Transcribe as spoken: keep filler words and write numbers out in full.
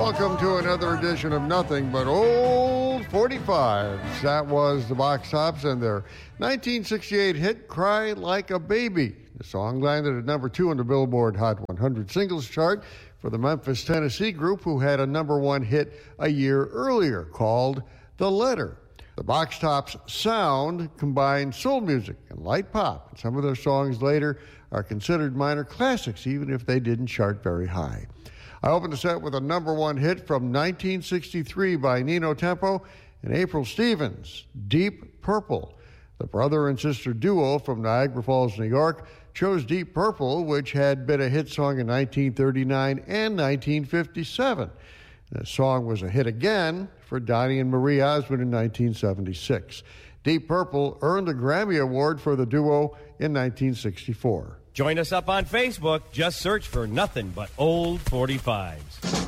welcome to another edition of Nothing But Old forty-fives. That was the Box Tops and their nineteen sixty-eight hit, Cry Like a Baby. The song landed at number two on the Billboard Hot one hundred singles chart for the Memphis, Tennessee group, who had a number one hit a year earlier called The Letter. The Box Tops' sound combined soul music and light pop, and some of their songs later are considered minor classics, even if they didn't chart very high. I opened the set with a number one hit from nineteen sixty-three by Nino Tempo and April Stevens, Deep Purple. The brother and sister duo from Niagara Falls, New York, chose Deep Purple, which had been a hit song in nineteen thirty-nine and nineteen fifty-seven. The song was a hit again for Donnie and Marie Osmond in nineteen seventy-six. Deep Purple earned a Grammy Award for the duo in nineteen sixty-four. Join us up on Facebook. Just search for Nothing But Old forty-fives.